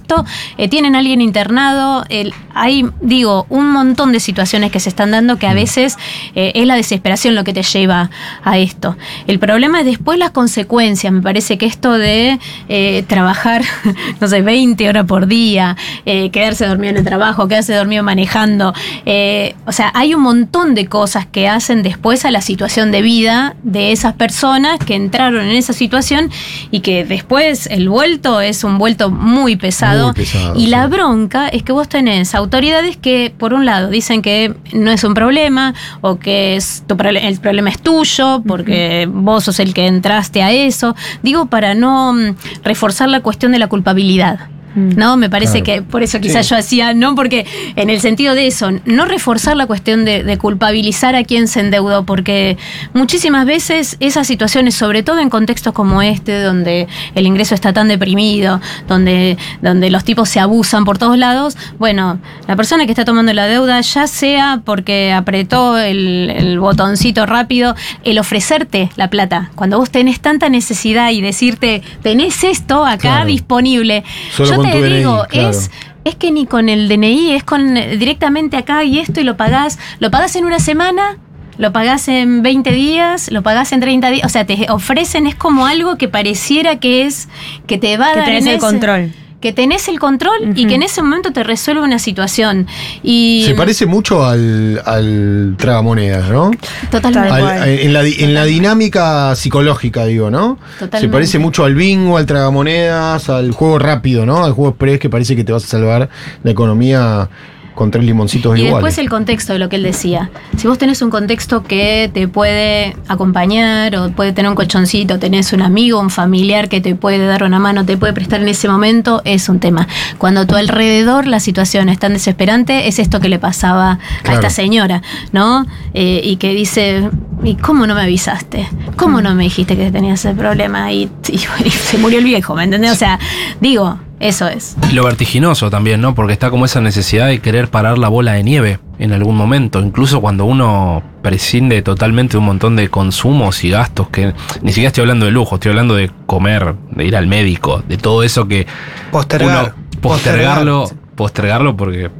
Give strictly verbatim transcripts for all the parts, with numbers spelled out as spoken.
esto, eh, tienen a alguien internado, el, hay, digo, un montón de situaciones que se están dando que a veces eh, es la desesperación lo que te lleva a esto. El problema es después las consecuencias. Me parece que esto de eh, trabajar, no sé, veinte horas por día, eh, quedarse dormido en el trabajo, quedarse dormido manejando, eh, o sea, hay un montón de cosas que hacen después a la situación de vida de esas personas que entraron en esa situación y que después el vuelto es un vuelto muy pesado. Muy pesado, y sí. la bronca es que vos tenés autoridades que, por un lado, dicen que no es un problema o que es tu, el problema es tuyo porque uh-huh. vos sos el que entraste a eso. Digo, para no reforzar la cuestión de la culpabilidad. No, me parece claro. que por eso quizás sí. yo hacía, no porque en el sentido de eso, no reforzar la cuestión de, de culpabilizar a quien se endeudó, porque muchísimas veces esas situaciones, sobre todo en contextos como este, donde el ingreso está tan deprimido, donde, donde los tipos se abusan por todos lados, bueno, la persona que está tomando la deuda, ya sea porque apretó el, el botoncito rápido, el ofrecerte la plata, cuando vos tenés tanta necesidad y decirte, tenés esto acá claro. disponible, Solo yo te digo, D N I, claro. es, es que ni con el D N I, es con directamente acá y esto y lo pagás, lo pagás en una semana, lo pagás en veinte días, lo pagás en treinta días, o sea, te ofrecen, es como algo que pareciera que es, que te va a que dar tenés en el ese, control. Que tenés el control uh-huh. y que en ese momento te resuelve una situación. Y se parece mucho al, al tragamonedas, ¿no? Totalmente. Al, en, la, en la dinámica psicológica, digo, ¿no? Totalmente. Se parece mucho al bingo, al tragamonedas, al juego rápido, ¿no? Al juego express que parece que te vas a salvar la economía con tres limoncitos y iguales. Y después el contexto de lo que él decía. Si vos tenés un contexto que te puede acompañar o puede tener un colchoncito, tenés un amigo, un familiar que te puede dar una mano, te puede prestar en ese momento, es un tema. Cuando a tu alrededor la situación es tan desesperante, es esto que le pasaba claro. a esta señora, ¿no? Eh, y que dice, ¿y cómo no me avisaste? ¿Cómo no me dijiste que tenías ese problema? Y, y, y se murió el viejo, ¿me entendés? O sea, digo... Eso es. Y lo vertiginoso también, ¿no? Porque está como esa necesidad de querer parar la bola de nieve en algún momento. Incluso cuando uno prescinde totalmente de un montón de consumos y gastos que... Ni siquiera estoy hablando de lujo, estoy hablando de comer, de ir al médico, de todo eso que... Postergar. Uno, postergarlo, postergar. postergarlo porque...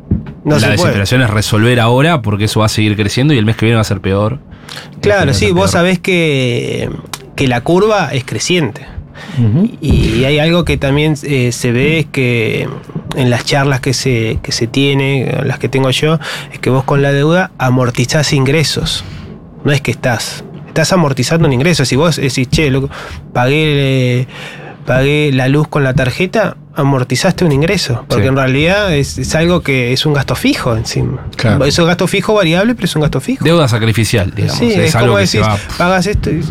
No la desesperación puede. Es resolver ahora porque eso va a seguir creciendo y el mes que viene va a ser peor. Claro, sí, vos sabés que, que la curva es creciente. Uh-huh. Y hay algo que también eh, se ve, es que en las charlas que se, que se tiene, las que tengo yo, es que vos con la deuda amortizás ingresos. No es que estás, estás amortizando un ingreso. Si vos decís, che, loco, pagué, eh, pagué la luz con la tarjeta, amortizaste un ingreso. Porque sí. en realidad es, es algo que es un gasto fijo encima. Claro. Es un gasto fijo variable, pero es un gasto fijo. Deuda sacrificial, digamos. Sí, es, es algo como que decís, se va... pagas esto y,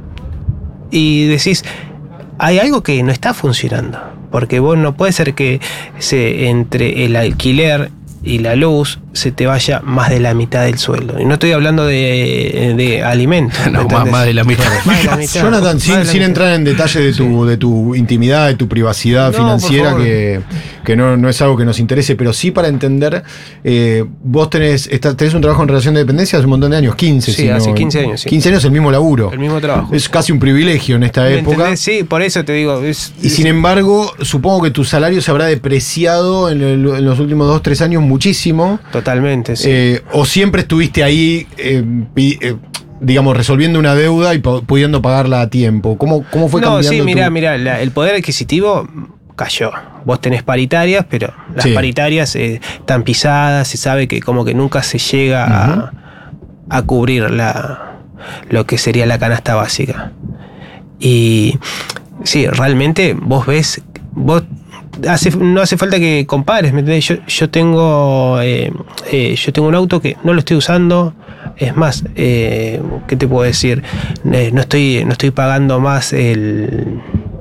y decís... Hay algo que no está funcionando, porque vos no puede ser que se, entre el alquiler y la luz se te vaya más de la mitad del sueldo. Y no estoy hablando de, de alimentos. No, más, más de la mitad. Más de la mitad. Jonathan, sin, sin entrar en detalle de tu, de tu intimidad, de tu privacidad no, financiera, que, que no, no es algo que nos interese, pero sí para entender, eh, vos tenés, está, tenés un trabajo en relación de dependencia hace un montón de años, quince. Sí, sino, hace quince años. Sí. quince años el mismo laburo. El mismo trabajo. Es casi un privilegio en esta época. ¿Entendés? Sí, por eso te digo. Es, y es, sin embargo, supongo que tu salario se habrá depreciado en, el, en los últimos dos, tres años muchísimo. Totalmente, sí. Eh, o siempre estuviste ahí, eh, eh, digamos, resolviendo una deuda y pudiendo pagarla a tiempo. ¿Cómo, cómo fue no, cambiando? No, sí, mirá, tu... mirá, la, el poder adquisitivo cayó. Vos tenés paritarias, pero las sí. paritarias eh, están pisadas, se sabe que como que nunca se llega uh-huh. a, a cubrir la, lo que sería la canasta básica. Y sí, realmente vos ves, vos Hace, no hace falta que compares, ¿me entendés? Yo, yo tengo eh, eh, yo tengo un auto que no lo estoy usando. Es más, eh, ¿qué te puedo decir? Eh, no estoy no estoy pagando más el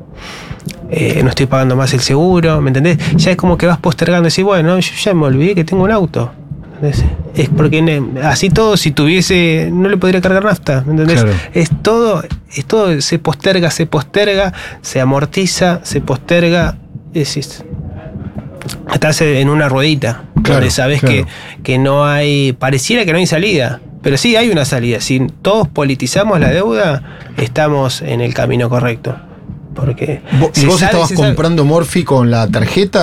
eh, no estoy pagando más el seguro, ¿me entendés? Ya es como que vas postergando y decís, bueno, yo ya me olvidé que tengo un auto. ¿Entendés? Es porque así todo, si tuviese, no le podría cargar nafta, ¿me entendés? Claro. Es todo, es todo, se posterga, se posterga, se amortiza, se posterga. Decís, estás en una ruedita, claro, donde sabes claro. que, que no hay, pareciera que no hay salida, pero sí hay una salida. Si todos politizamos la deuda, estamos en el camino correcto. Porque ¿Y vos estabas comprando Morphy con la tarjeta?